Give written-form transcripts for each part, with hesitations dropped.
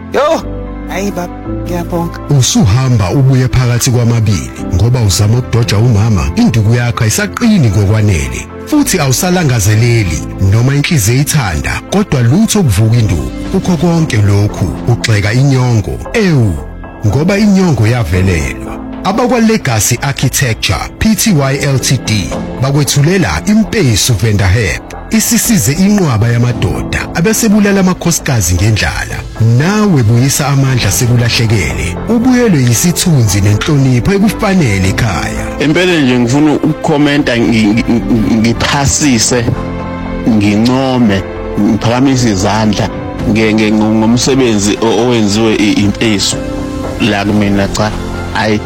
Yo, hayi baba, ngiyabonga. Usuhamba ubuye phakathi kwamabili ngoba uzama ukudoja umama, induku yakho ayisaqini ngokwanele. Futhi awusalangazeleli noma inhliziyo ithanda, kodwa lutho kuvuka induku. Ukho konke lokhu ugxeka inyongo. Ngoba inyongo yavelelwa. Abakwa Legacy Architecture Pty Ltd bakwethulela impesu vendor help. Isisize inqwaba yamadoda abesebulala amakhosikazi ngendlala. Nawe buyisa amandla sekulahlekele. Ubuyelwe yisithunzi nenhlonipho ekufanele ekhaya. Empela nje ngifuna ukukhomenta ngiphasise ngincome ngiphakamise izandla ngomsebenzi owenziwe impesu la kumina cha hayi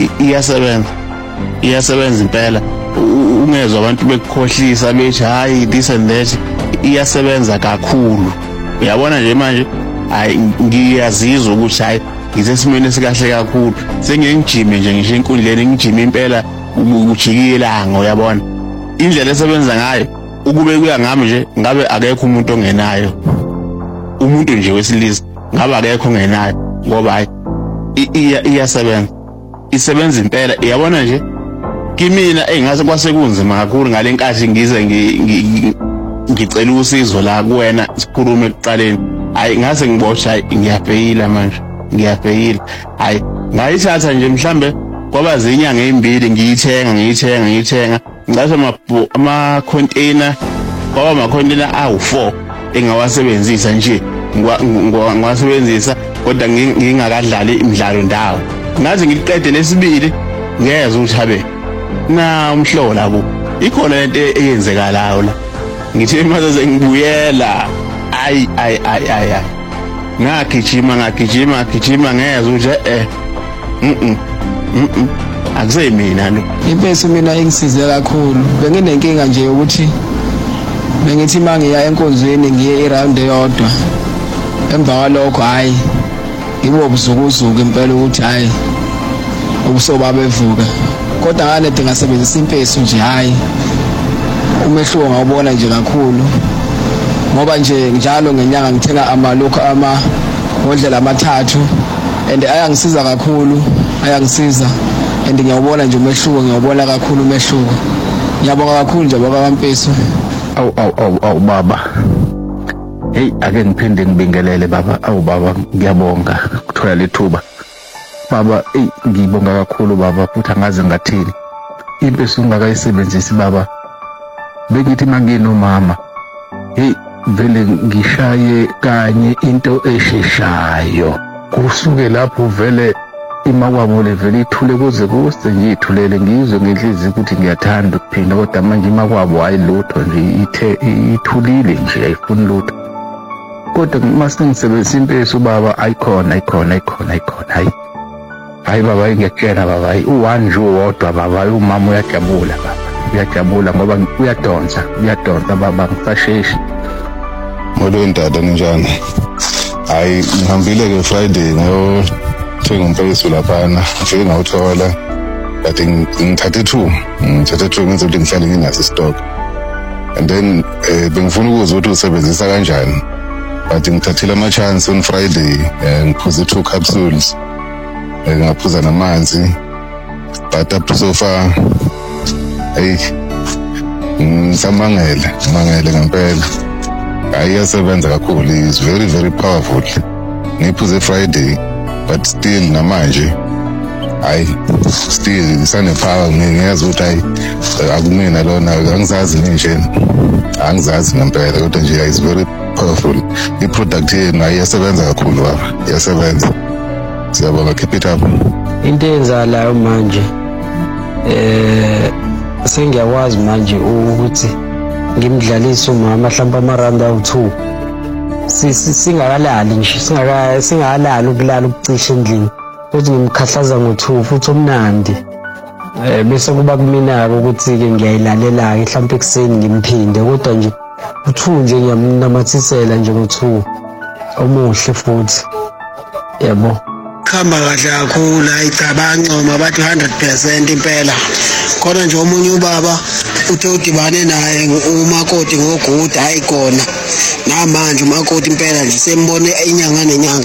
iyasebenza impela ungezwe abantu bekukhohlisa bethi hayi this and that iyasebenza kakhulu uyabona nje manje hayi ngiyazizwa ukuthi hayi ngisesimeni esikahle kakhulu sengiyengijime nje ngisho enkundleni ngijime impela ukujikilanga uyabona indlela esebenza ngayo ukube kuya ngami nje ngabe akekho umuntu ongenayo umuntu nje wesilisa ngabe akekho ongenayo ngoba hayi iyasebenza isebenza impela uyabona nje kimina engase kwasekunzima kakhulu ngalenkathi ngize ngicela usizo la kuwena sikhulume ekuqaleni hayi ngase ngiboshwa ngiyabhekila manje ngiyabhekila hayi ngayithatha nje mhlambe kwaba zinyanga ezimbili ngiyithenga ngathi ama-container kwaba ama-container awu-4 engawasebenzisa nje ngiwasebenzisa kodwa ngingakadlali imidlalo ndawo ngaze ngiqede lesibili ngezwe ukuthi habe na umhlobo labo ikhona lento eyenzekalayo la ngithe mase ngibuyela ayi ngagijima ngezwe ukuthi akusemina lo impesu mina ingisize kakhulu benginenkinga nje ukuthi bengithi mangiya enkonzweni ngiye iround eyodwa emva kwalokho hayi ngibo ubuzukuzuku impela ukuthi hayi ubusoba bevuka kodwa nganede ngasebenzisa impesu nje hayi umehluko ngawubona nje kakhulu ngoba nje njalo ngenyanga ngithenga amalokho ngodlela amathathu and ayangisiza kakhulu ayangisiza and ngiyawubona nje umehluko ngiyawubona kakhulu umehluko ngiyabonga kakhulu nje bakwaMpesu awu baba hey ake ngiphinde ngibingelele baba awu baba ngiyabonga ukuthola lethuba baba ngibonga kakhulu baba futhi angaze ngathini impesu ungakayisebenzisi baba bengithi manginomama hey vele ngishaye kanye into esheshayo kusuke lapho vele imakwabo levele ithule kuze kuse ngiyithulele ngizwe ngenhliziyo ukuthi ngiyathanda ukuphinda kodwa manje imakwabo ayilutho nje ithulile nje ayifuni lutho kodwa mase ngisebenzisa impesu baba ayikhona hayi baba ngiyakutshela baba u1 nje wodwa baba umama uyajabula baba uyajabula ngoba uyadonsa baba ngisasheshi Molweni tata ninjani hayi ngihambile ke Friday ngiyothenga umpesu laphana ngifike ngawuthola but ngithathe 2 ngenze ukuthi ngihlale nginaso stock and then bengifuna ukuzwa ukuthi usebenzisa kanjani but ngithathile ama chance on Friday ngiphuze 2 capsules ngaphuza namanzi but up to so far ngisamangele ngempela ayasebenza kakhulu is very very powerful ngiphuze Friday but still namanje still isane power ngiyazi ukuthi akumina lona angizazi nje angizazi ngempela kodwa nje is very powerful i-product yenu ayasebenza kakhulu baba iyasebenza siyabonga keep it up into eyenzalayo manje sengiyakwazi manje ukuthi ngimdlalise umama mhlawumbe amaranda awu2 singakalali nje singakalali ukulala ukucisha endlini ukuthi ngimkhahlaza ngo2 futhi omnandi bese kuba kumina ukuthi ke ngiyayilalela ke mhlawumbe ekseni ngimphinde kodwa nje u2 nje ngiyamnamathisela nje ngo2 omuhle futhi yabo khamba kahle kakhulu ayicabanca bathi 100% impela khona nje omunye ubaba uthe udibane naye umakoti ngoguda hayi khona namanje umakoti impela nje sembone inyanga nenyanga